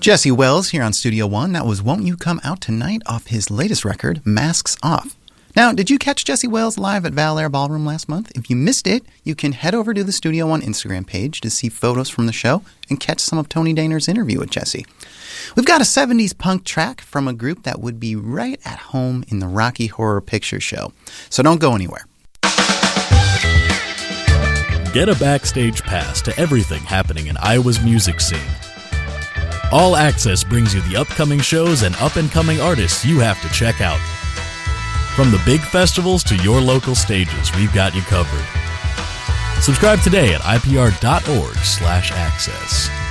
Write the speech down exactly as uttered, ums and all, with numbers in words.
Jesse Wells here on Studio One. That was Won't You Come Out Tonight off his latest record, Masks Off. Now, did you catch Jesse Wells live at Val Air Ballroom last month? If you missed it, you can head over to the Studio One Instagram page to see photos from the show and catch some of Tony Dehner's interview with Jesse. We've got a seventies punk track from a group that would be right at home in the Rocky Horror Picture Show. So don't go anywhere. Get a backstage pass to everything happening in Iowa's music scene. All Access brings you the upcoming shows and up-and-coming artists you have to check out. From the big festivals to your local stages, we've got you covered. Subscribe today at I P R dot org slash access.